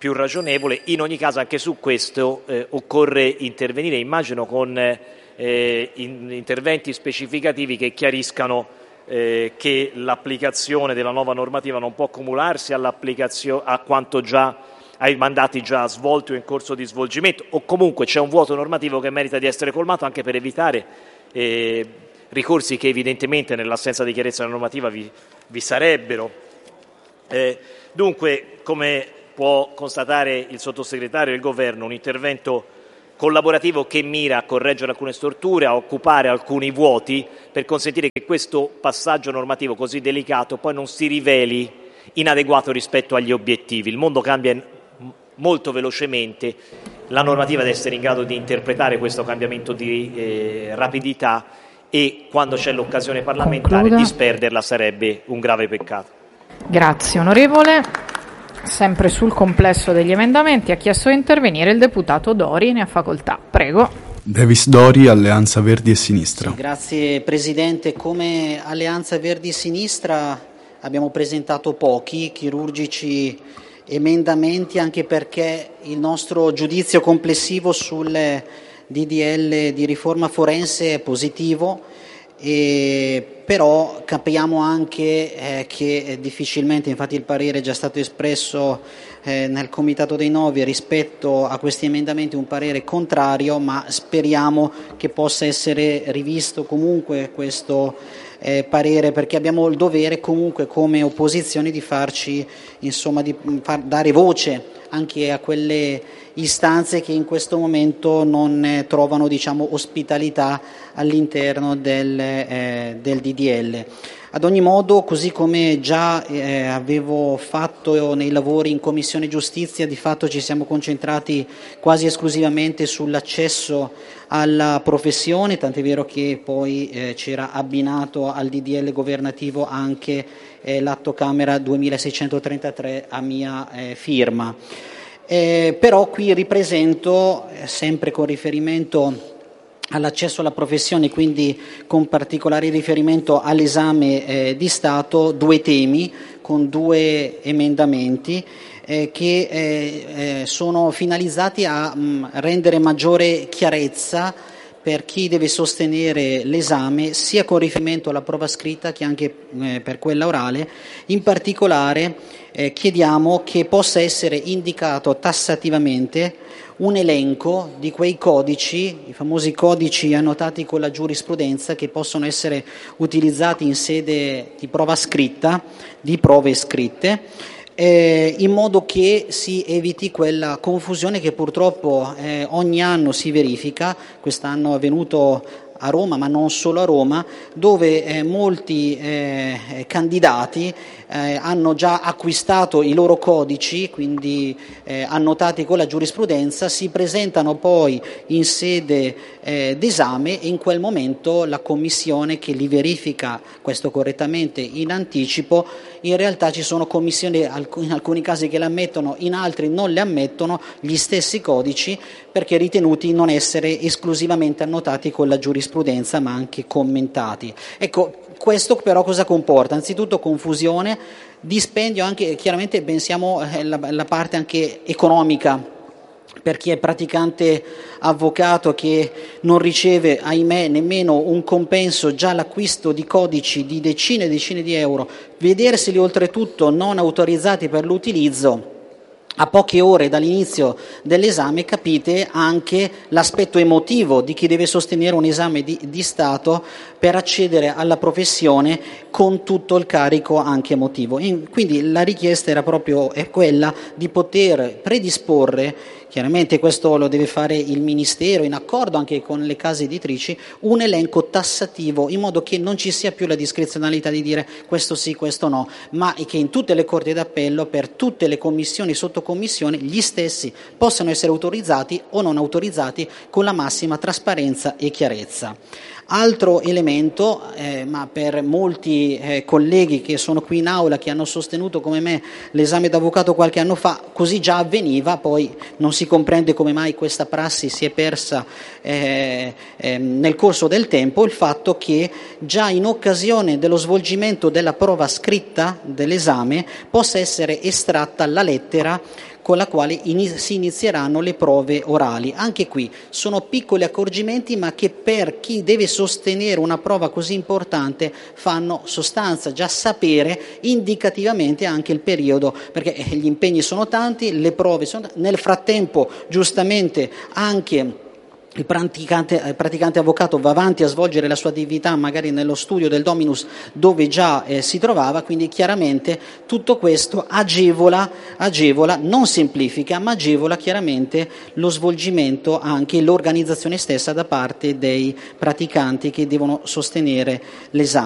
Speaker 8: più ragionevole. In ogni caso anche su questo eh, occorre intervenire, immagino con eh, in, interventi specificativi che chiariscano eh, che l'applicazione della nuova normativa non può cumularsi all'applicazione a quanto già ai mandati già svolti o in corso di svolgimento, o comunque c'è un vuoto normativo che merita di essere colmato, anche per evitare eh, ricorsi che evidentemente nell'assenza di chiarezza della normativa vi, vi sarebbero. Eh, dunque, come può constatare il sottosegretario e il governo, un intervento collaborativo che mira a correggere alcune storture, a occupare alcuni vuoti per consentire che questo passaggio normativo così delicato poi non si riveli inadeguato rispetto agli obiettivi. Il mondo cambia molto velocemente, la normativa deve essere in grado di interpretare questo cambiamento di eh, rapidità, e quando c'è l'occasione parlamentare
Speaker 2: Concluda.
Speaker 8: disperderla sarebbe un grave peccato.
Speaker 2: Grazie onorevole. Sempre sul complesso degli emendamenti ha chiesto di intervenire il deputato Dori, ne ha facoltà. Prego.
Speaker 3: Davis Dori, Alleanza Verdi e Sinistra.
Speaker 9: Sì, grazie Presidente. Come Alleanza Verdi e Sinistra abbiamo presentato pochi, chirurgici emendamenti, anche perché il nostro giudizio complessivo sul D D L di riforma forense è positivo, e però capiamo anche eh, che difficilmente, infatti il parere è già stato espresso eh, nel Comitato dei Novi rispetto a questi emendamenti, un parere contrario, ma speriamo che possa essere rivisto comunque questo eh, parere, perché abbiamo il dovere comunque come opposizione di farci, insomma, di far dare voce anche a quelle istanze che in questo momento non eh, trovano, diciamo, ospitalità all'interno del, eh, del D D L. Ad ogni modo, così come già eh, avevo fatto nei lavori in Commissione Giustizia, di fatto ci siamo concentrati quasi esclusivamente sull'accesso alla professione, tant'è vero che poi eh, c'era abbinato al D D L governativo anche eh, l'atto Camera duemilaseicentotrentatré a mia eh, firma. Eh, però qui ripresento, eh, sempre con riferimento all'accesso alla professione, quindi con particolare riferimento all'esame eh, di Stato, due temi con due emendamenti eh, che eh, eh, sono finalizzati a mh, rendere maggiore chiarezza per chi deve sostenere l'esame, sia con riferimento alla prova scritta che anche eh, per quella orale. In particolare eh, chiediamo che possa essere indicato tassativamente un elenco di quei codici, i famosi codici annotati con la giurisprudenza, che possono essere utilizzati in sede di prova scritta, di prove scritte, eh, in modo che si eviti quella confusione che purtroppo eh, ogni anno si verifica. Quest'anno è avvenuto a Roma, ma non solo a Roma, dove eh, molti eh, candidati eh, hanno già acquistato i loro codici, quindi eh, annotati con la giurisprudenza, si presentano poi in sede eh, d'esame, e in quel momento la commissione che li verifica questo correttamente in anticipo, in realtà ci sono commissioni in alcuni casi che le ammettono, in altri non le ammettono gli stessi codici, perché ritenuti non essere esclusivamente annotati con la giurisprudenza ma anche commentati. Ecco, questo però cosa comporta? Anzitutto confusione, dispendio, anche chiaramente pensiamo alla, alla parte anche economica, per chi è praticante avvocato che non riceve, ahimè, nemmeno un compenso già l'acquisto di codici di decine e decine di euro, vederseli oltretutto non autorizzati per l'utilizzo a poche ore dall'inizio dell'esame, capite anche l'aspetto emotivo di chi deve sostenere un esame di, di Stato per accedere alla professione con tutto il carico anche emotivo. E quindi la richiesta era proprio è quella di poter predisporre, chiaramente questo lo deve fare il Ministero in accordo anche con le case editrici, un elenco tassativo, in modo che non ci sia più la discrezionalità di dire questo sì, questo no, ma che in tutte le corti d'appello, per tutte le commissioni, sottocommissioni, gli stessi possano essere autorizzati o non autorizzati con la massima trasparenza e chiarezza. Altro elemento, eh, ma per molti eh, colleghi che sono qui in aula, che hanno sostenuto come me l'esame d'avvocato qualche anno fa, così già avveniva, poi non si comprende come mai questa prassi si è persa eh, eh, nel corso del tempo, il fatto che già in occasione dello svolgimento della prova scritta dell'esame possa essere estratta la lettera con la quale in- si inizieranno le prove orali. Anche qui sono piccoli accorgimenti, ma che per chi deve sostenere una prova così importante fanno sostanza, già sapere indicativamente anche il periodo, perché gli impegni sono tanti, le prove sono tanti. Nel frattempo giustamente anche il praticante, il praticante avvocato va avanti a svolgere la sua attività magari nello studio del Dominus dove già eh, si trovava, quindi chiaramente tutto questo agevola, agevola, non semplifica, ma agevola chiaramente lo svolgimento, anche l'organizzazione stessa da parte dei praticanti che devono sostenere l'esame.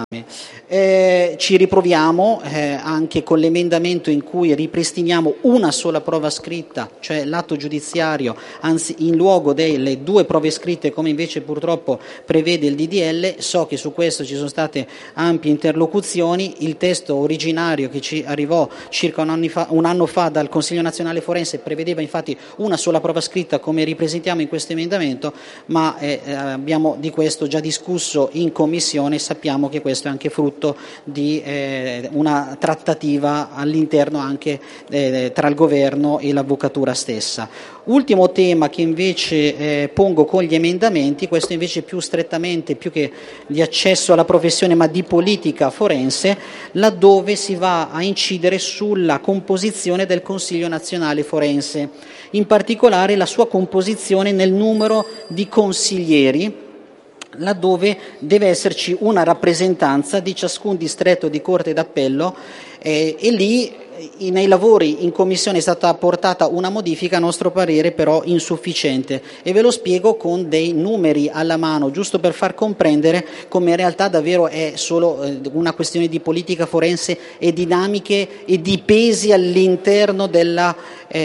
Speaker 9: Eh, ci riproviamo eh, anche con l'emendamento in cui ripristiniamo una sola prova scritta, cioè l'atto giudiziario, anzi in luogo delle due prove prove scritte come invece purtroppo prevede il D D L. So che su questo ci sono state ampie interlocuzioni, il testo originario che ci arrivò circa un anno fa, un anno fa dal Consiglio Nazionale Forense prevedeva infatti una sola prova scritta come ripresentiamo in questo emendamento, ma eh, abbiamo di questo già discusso in Commissione e sappiamo che questo è anche frutto di eh, una trattativa all'interno anche eh, tra il Governo e l'Avvocatura stessa. Ultimo tema che invece eh, pongo con gli emendamenti, questo invece più strettamente, più che di accesso alla professione ma di politica forense, laddove si va a incidere sulla composizione del Consiglio Nazionale Forense, in particolare la sua composizione nel numero di consiglieri, laddove deve esserci una rappresentanza di ciascun distretto di Corte d'Appello eh, e lì nei lavori in Commissione è stata apportata una modifica a nostro parere però insufficiente e ve lo spiego con dei numeri alla mano, giusto per far comprendere come in realtà davvero è solo una questione di politica forense e dinamiche e di pesi all'interno della,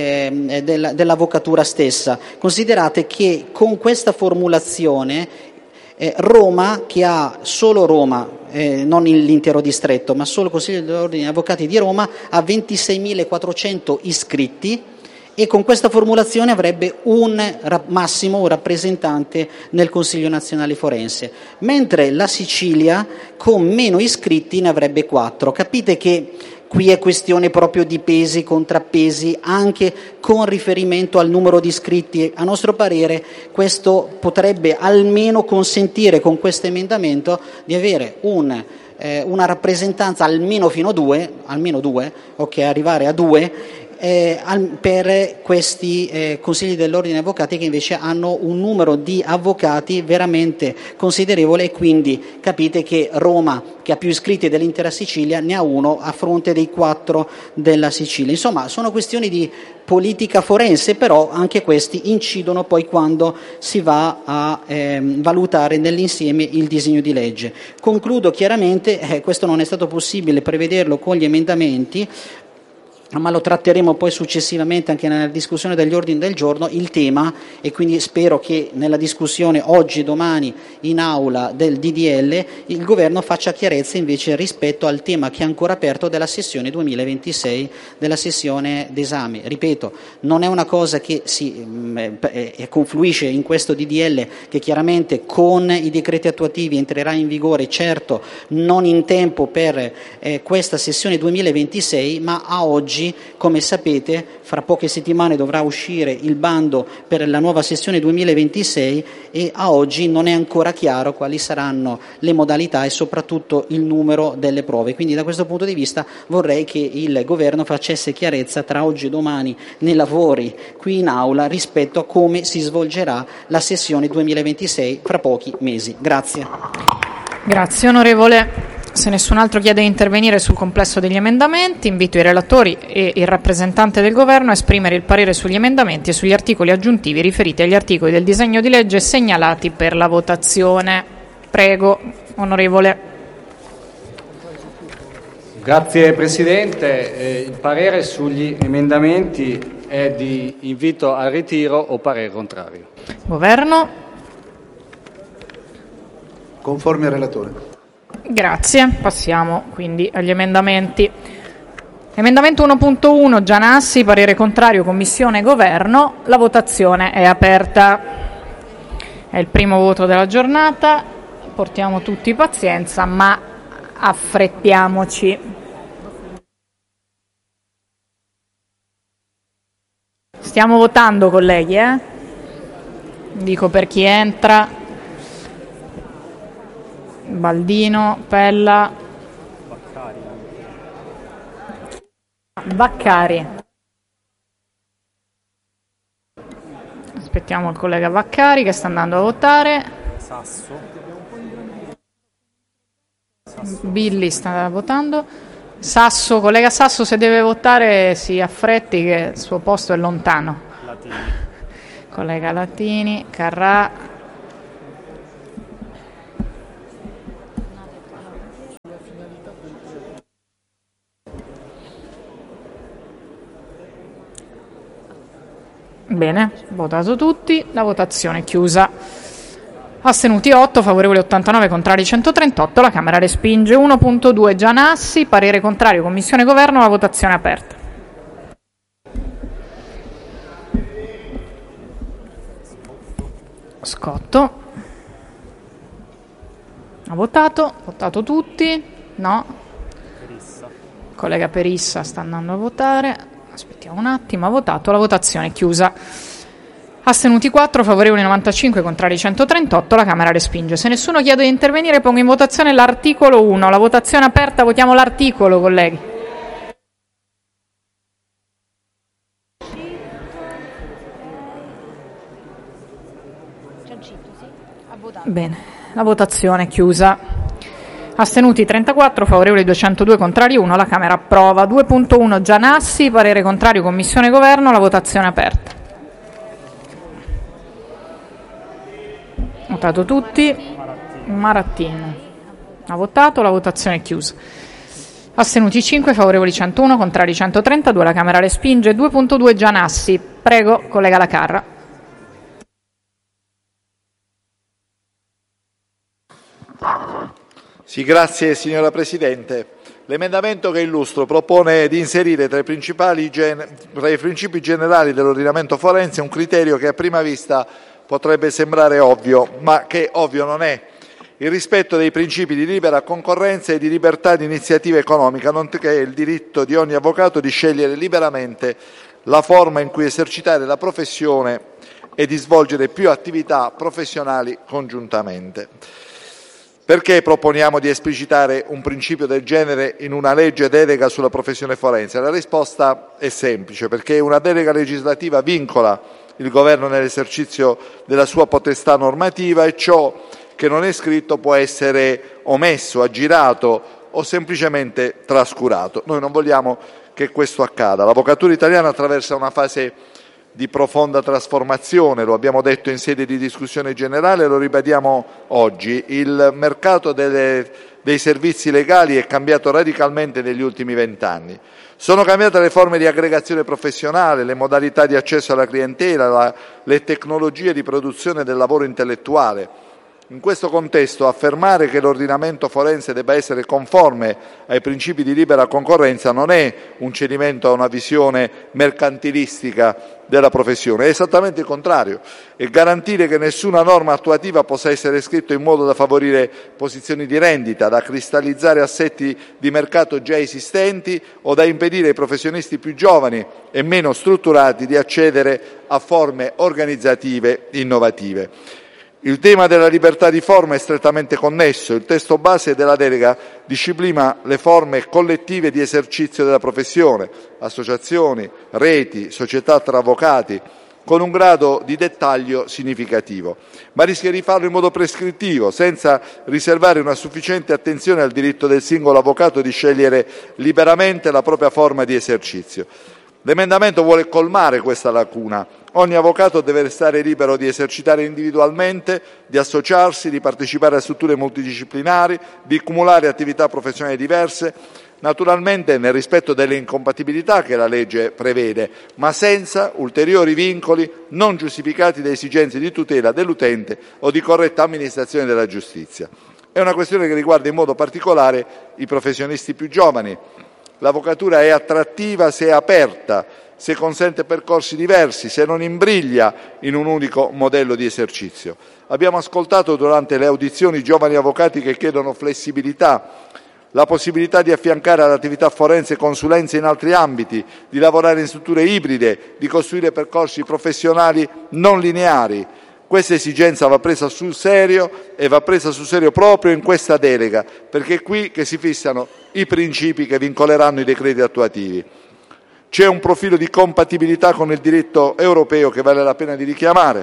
Speaker 9: eh, della, dell'avvocatura stessa. Considerate che con questa formulazione Eh, Roma, che ha solo Roma, eh, non l'intero distretto, ma solo il Consiglio dell'Ordine degli Avvocati di Roma, ha ventiseiemilaquattrocento iscritti e con questa formulazione avrebbe un ra- massimo un rappresentante nel Consiglio Nazionale Forense, mentre la Sicilia con meno iscritti ne avrebbe quattro. Capite che qui è questione proprio di pesi, contrappesi, anche con riferimento al numero di iscritti. A nostro parere questo potrebbe almeno consentire con questo emendamento di avere un, eh, una rappresentanza almeno fino a due, almeno due, ok, arrivare a due, Eh, per questi eh, consigli dell'ordine degli avvocati che invece hanno un numero di avvocati veramente considerevole e quindi capite che Roma, che ha più iscritti dell'intera Sicilia, ne ha uno a fronte dei quattro della Sicilia. Insomma, sono questioni di politica forense, però anche questi incidono poi quando si va a eh, valutare nell'insieme il disegno di legge. Concludo chiaramente, eh, questo non è stato possibile prevederlo con gli emendamenti, ma lo tratteremo poi successivamente anche nella discussione degli ordini del giorno, il tema, e quindi spero che nella discussione oggi e domani in aula del D D L il Governo faccia chiarezza invece rispetto al tema che è ancora aperto della sessione duemilaventisei, della sessione d'esame. Ripeto, non è una cosa che si eh, confluisce in questo D D L che chiaramente con i decreti attuativi entrerà in vigore, certo non in tempo per eh, questa sessione duemilaventisei, ma a oggi, come sapete, fra poche settimane dovrà uscire il bando per la nuova sessione duemilaventisei e a oggi non è ancora chiaro quali saranno le modalità e soprattutto il numero delle prove. Quindi da questo punto di vista vorrei che il Governo facesse chiarezza tra oggi e domani nei lavori qui in aula rispetto a come si svolgerà la sessione duemilaventisei fra pochi mesi. Grazie.
Speaker 2: Grazie onorevole. Se nessun altro chiede di intervenire sul complesso degli emendamenti, invito i relatori e il rappresentante del Governo a esprimere il parere sugli emendamenti e sugli articoli aggiuntivi riferiti agli articoli del disegno di legge segnalati per la votazione. Prego, onorevole.
Speaker 10: Grazie Presidente. Eh, il parere sugli emendamenti è di invito al ritiro o parere contrario.
Speaker 2: Governo.
Speaker 11: Conforme al relatore.
Speaker 2: Grazie, passiamo quindi agli emendamenti. Emendamento uno punto uno Gianassi, parere contrario, Commissione e Governo. La votazione è aperta. È il primo voto della giornata. Portiamo tutti pazienza, ma affrettiamoci. Stiamo votando, colleghi, eh? Dico per chi entra. Baldino, Pella. Vaccari. Aspettiamo il collega Vaccari che sta andando a votare.
Speaker 6: Sasso.
Speaker 2: Billy sta votando. Sasso, collega Sasso, se deve votare si affretti che il suo posto è lontano.
Speaker 6: Latini.
Speaker 2: Collega Latini, Carrà. Bene, votato tutti, la votazione è chiusa. Astenuti otto, favorevoli ottantanove, contrari centotrentotto, la Camera respinge. uno punto due Gianassi, parere contrario, Commissione Governo, la votazione è aperta. Scotto. Ha votato, votato tutti? No.
Speaker 6: Perissa.
Speaker 2: Collega Perissa sta andando a votare. Aspettiamo un attimo, ha votato, la votazione è chiusa. Astenuti quattro, favorevoli novantacinque, contrari centotrentotto, la Camera respinge. Se nessuno chiede di intervenire, pongo in votazione l'articolo uno. La votazione è aperta, votiamo l'articolo, colleghi. Bene, la votazione è chiusa. Astenuti trentaquattro, favorevoli duecentodue, contrari uno, la Camera approva. due punto uno Gianassi, parere contrario, Commissione Governo, la votazione è aperta. Votato tutti. Marattino. Ha votato, la votazione è chiusa. Astenuti cinque, favorevoli centouno, contrari centotrentadue, la Camera respinge. due punto due Gianassi. Prego, collega La Carra.
Speaker 12: Sì, grazie signora Presidente. L'emendamento che illustro propone di inserire tra i, principali gen- tra i principi generali dell'ordinamento forense un criterio che a prima vista potrebbe sembrare ovvio, ma che ovvio non è: il rispetto dei principi di libera concorrenza e di libertà di iniziativa economica, nonché il diritto di ogni avvocato di scegliere liberamente la forma in cui esercitare la professione e di svolgere più attività professionali congiuntamente. Perché proponiamo di esplicitare un principio del genere in una legge delega sulla professione forense? La risposta è semplice: perché una delega legislativa vincola il Governo nell'esercizio della sua potestà normativa e ciò che non è scritto può essere omesso, aggirato o semplicemente trascurato. Noi non vogliamo che questo accada. L'avvocatura italiana attraversa una fase di profonda trasformazione, lo abbiamo detto in sede di discussione generale, lo ribadiamo oggi. Il mercato delle, dei servizi legali è cambiato radicalmente negli ultimi vent'anni. Sono cambiate le forme di aggregazione professionale, le modalità di accesso alla clientela, la, le tecnologie di produzione del lavoro intellettuale. In questo contesto, affermare che l'ordinamento forense debba essere conforme ai principi di libera concorrenza non è un cedimento a una visione mercantilistica della professione, è esattamente il contrario. E garantire che nessuna norma attuativa possa essere scritta in modo da favorire posizioni di rendita, da cristallizzare assetti di mercato già esistenti o da impedire ai professionisti più giovani e meno strutturati di accedere a forme organizzative innovative. Il tema della libertà di forma è strettamente connesso. Il testo base della delega disciplina le forme collettive di esercizio della professione, associazioni, reti, società tra avvocati, con un grado di dettaglio significativo, ma rischia di farlo in modo prescrittivo, senza riservare una sufficiente attenzione al diritto del singolo avvocato di scegliere liberamente la propria forma di esercizio. L'emendamento vuole colmare questa lacuna. Ogni avvocato deve restare libero di esercitare individualmente, di associarsi, di partecipare a strutture multidisciplinari, di cumulare attività professionali diverse, naturalmente nel rispetto delle incompatibilità che la legge prevede, ma senza ulteriori vincoli non giustificati da esigenze di tutela dell'utente o di corretta amministrazione della giustizia. È una questione che riguarda in modo particolare i professionisti più giovani. L'avvocatura è attrattiva se è aperta, se consente percorsi diversi, se non imbriglia in un unico modello di esercizio. Abbiamo ascoltato durante le audizioni giovani avvocati che chiedono flessibilità, la possibilità di affiancare all'attività forense consulenze in altri ambiti, di lavorare in strutture ibride, di costruire percorsi professionali non lineari. Questa esigenza va presa sul serio e va presa sul serio proprio in questa delega, perché è qui che si fissano i principi che vincoleranno i decreti attuativi. C'è un profilo di compatibilità con il diritto europeo che vale la pena di richiamare.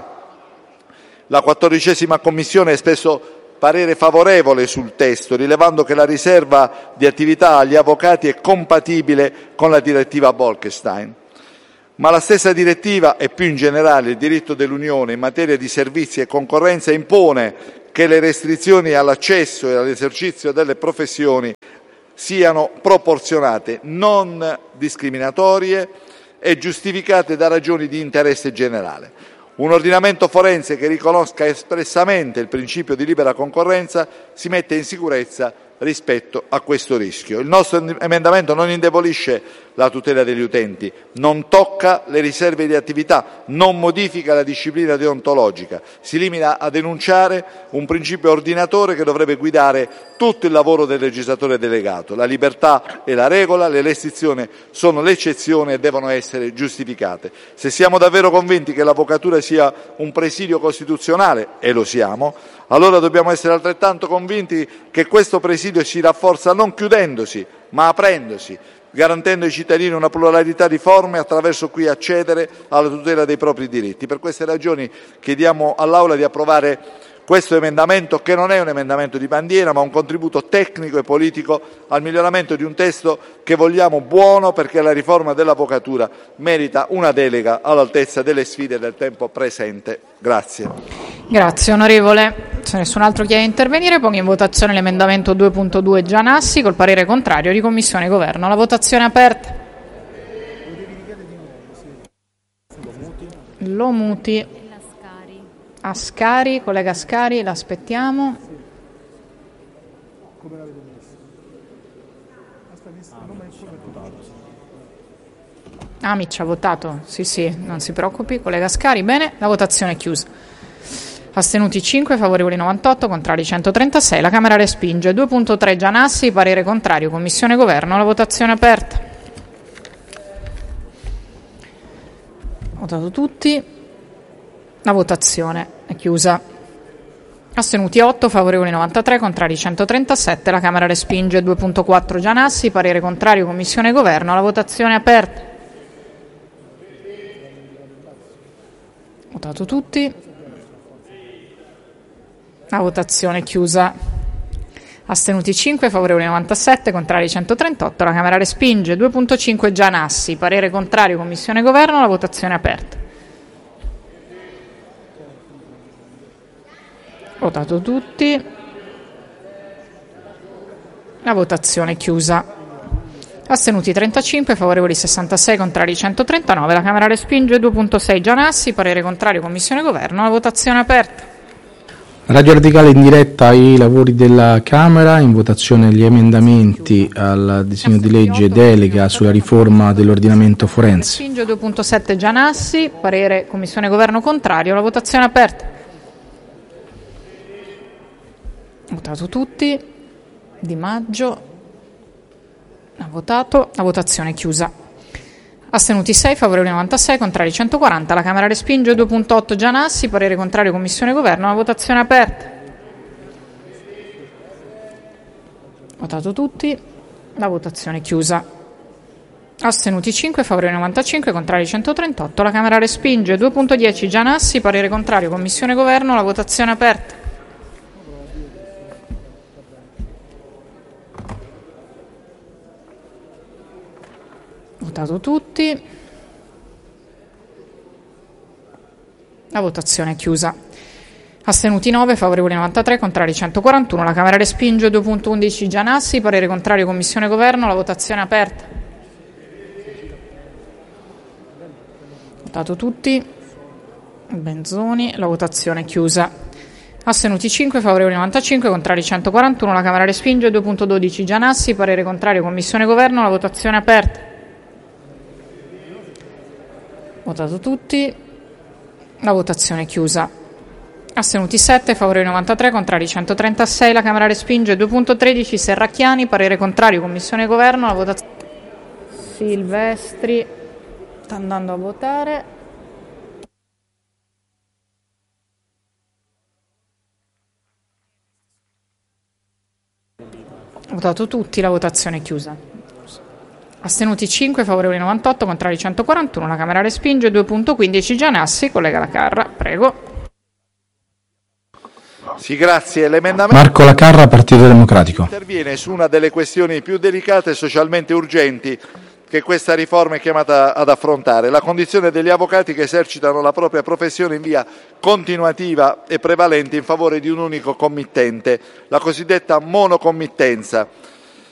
Speaker 12: La quattordicesima Commissione ha espresso parere favorevole sul testo, rilevando che la riserva di attività agli avvocati è compatibile con la direttiva Bolkestein. Ma la stessa direttiva e più in generale il diritto dell'Unione in materia di servizi e concorrenza impone che le restrizioni all'accesso e all'esercizio delle professioni siano proporzionate, non discriminatorie e giustificate da ragioni di interesse generale. Un ordinamento forense che riconosca espressamente il principio di libera concorrenza si mette in sicurezza rispetto a questo rischio. Il nostro emendamento non indebolisce la tutela degli utenti, non tocca le riserve di attività, non modifica la disciplina deontologica, si limita a denunciare un principio ordinatore che dovrebbe guidare tutto il lavoro del legislatore delegato. La libertà è la regola, le restrizioni sono l'eccezione e devono essere giustificate. Se siamo davvero convinti che l'avvocatura sia un presidio costituzionale, e lo siamo, allora dobbiamo essere altrettanto convinti che questo presidio si rafforza non chiudendosi, ma aprendosi, garantendo ai cittadini una pluralità di forme attraverso cui accedere alla tutela dei propri diritti. Per queste ragioni chiediamo all'Aula di approvare questo emendamento, che non è un emendamento di bandiera, ma un contributo tecnico e politico al miglioramento di un testo che vogliamo buono, perché la riforma dell'avvocatura merita una delega all'altezza delle sfide del tempo presente. Grazie.
Speaker 2: Grazie onorevole. Se nessun altro chiede di intervenire, pongo in votazione l'emendamento due punto due Gianassi col parere contrario di Commissione e Governo. La votazione è aperta. Lo muti. Ascari, collega Ascari, l'aspettiamo. Amici ha votato, sì sì, non si preoccupi, collega Ascari. Bene, la votazione è chiusa. Astenuti cinque, favorevoli novantotto, contrari centotrentasei. La Camera respinge. due punto tre Gianassi, parere contrario, Commissione e Governo. La votazione è aperta. Votato tutti. La votazione è chiusa. Astenuti otto, favorevoli novantatré, contrari centotrentasette. La Camera respinge. due punto quattro Gianassi, parere contrario, Commissione e Governo. La votazione è aperta. Votato tutti. La votazione è chiusa. Astenuti cinque, favorevoli novantasette, contrari centotrentotto. La Camera respinge. due punto cinque Gianassi, parere contrario, Commissione e Governo. La votazione è aperta. Votato tutti. La votazione è chiusa. Astenuti trentacinque, favorevoli sessantasei, contrari centotrentanove. La Camera respinge. due punto sei Gianassi, parere contrario, Commissione e Governo. La votazione è aperta.
Speaker 13: Radio Radicale in diretta ai lavori della Camera, in votazione gli emendamenti al disegno di legge delega sulla riforma dell'ordinamento forense.
Speaker 2: Respinge. due punto sette Gianassi, parere Commissione e Governo contrario. La votazione è aperta. Votato tutti. Di Maggio ha votato. La votazione è chiusa. Astenuti sei, favorevoli novantasei, contrari centoquaranta. La Camera respinge. due punto otto Gianassi, parere contrario, Commissione e Governo. La votazione è aperta. Votato tutti. La votazione è chiusa. Astenuti cinque, favorevoli novantacinque, contrari centotrentotto. La Camera respinge. due punto dieci Gianassi, parere contrario, Commissione e Governo. La votazione è aperta. Votato tutti. La votazione è chiusa. Astenuti nove, favorevoli novantatré, contrari centoquarantuno. La Camera respinge. due punto undici Gianassi, parere contrario, Commissione e Governo. La votazione è aperta. Votato tutti. Benzoni. La votazione è chiusa. Astenuti cinque, favorevoli novantacinque, contrari centoquarantuno. La Camera respinge. due punto dodici Gianassi, parere contrario, Commissione e Governo. La votazione è aperta. Votato tutti. La votazione è chiusa. Astenuti sette, favorevoli novantatré, contrari centotrentasei. La Camera respinge. due punto tredici Serracchiani, parere contrario, Commissione e Governo. La votazione. Silvestri sta andando a votare. Votato tutti, la votazione è chiusa. Astenuti cinque, favorevoli novantotto, contrari centoquarantuno. La Camera respinge. due punto quindici Gianassi, collega La Carra, prego.
Speaker 12: Sì, grazie. L'emendamento
Speaker 13: Marco La Carra, Partito Democratico.
Speaker 12: interviene su una delle questioni più delicate e socialmente urgenti che questa riforma è chiamata ad affrontare: la condizione degli avvocati che esercitano la propria professione in via continuativa e prevalente in favore di un unico committente, la cosiddetta monocommittenza.